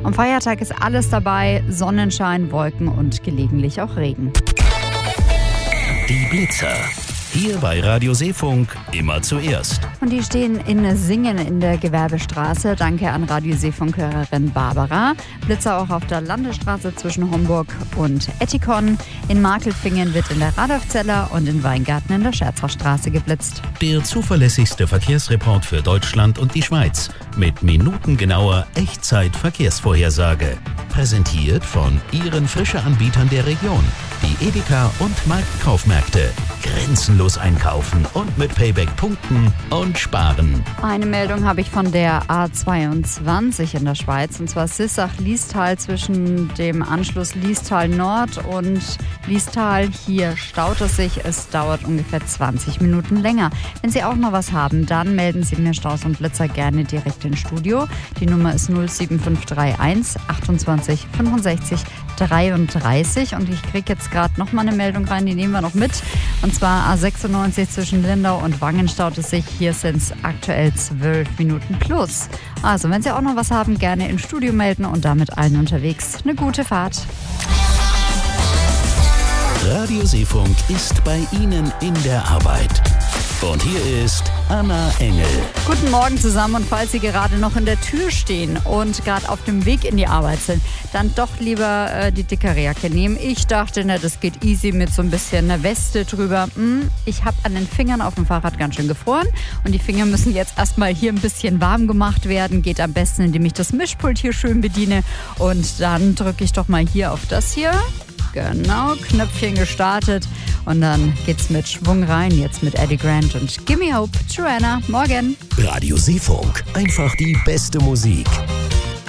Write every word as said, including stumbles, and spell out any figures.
Am Feiertag ist alles dabei, Sonnenschein, Wolken und gelegentlich auch Regen. Die Blitzer. Hier bei Radio Seefunk immer zuerst. Und die stehen in Singen in der Gewerbestraße. Danke an Radio Seefunk-Hörerin Barbara. Blitzer auch auf der Landesstraße zwischen Homburg und Ettikon. In Markelfingen wird in der Radolfzeller und in Weingarten in der Scherzerstraße geblitzt. Der zuverlässigste Verkehrsreport für Deutschland und die Schweiz. Mit minutengenauer Echtzeit-Verkehrsvorhersage. Präsentiert von Ihren Frische-Anbietern der Region. Die Edeka und Marktkaufmärkte. Grenzenlos einkaufen und mit Payback punkten und sparen. Eine Meldung habe ich von der A zweiundzwanzig in der Schweiz, und zwar Sissach-Liestal zwischen dem Anschluss Liestal Nord und Liestal. Hier staut es sich, es dauert ungefähr zwanzig Minuten länger. Wenn Sie auch noch was haben, dann melden Sie mir Staus und Blitzer gerne direkt ins Studio. Die Nummer ist null sieben fünf drei eins achtundzwanzig fünfundsechzig dreiunddreißig und ich kriege jetzt gerade noch mal eine Meldung rein, die nehmen wir noch mit. Und zwar A sechsundneunzig zwischen Lindau und Wangen staut es sich. Hier sind es aktuell zwölf Minuten plus. Also, wenn Sie auch noch was haben, gerne ins Studio melden und damit allen unterwegs eine gute Fahrt. Radio Seefunk ist bei Ihnen in der Arbeit. Und hier ist Anna Engel. Guten Morgen zusammen, und falls Sie gerade noch in der Tür stehen und gerade auf dem Weg in die Arbeit sind, dann doch lieber äh, die dickere Jacke nehmen. Ich dachte, na, das geht easy mit so ein bisschen einer Weste drüber. Hm, ich habe an den Fingern auf dem Fahrrad ganz schön gefroren und die Finger müssen jetzt erstmal hier ein bisschen warm gemacht werden. Geht am besten, indem ich das Mischpult hier schön bediene, und dann drücke ich doch mal hier auf das hier. Genau, Knöpfchen gestartet und dann geht's mit Schwung rein, jetzt mit Eddie Grant und Gimme Hope, Joanna. Morgen. Radio Seefunk, einfach die beste Musik.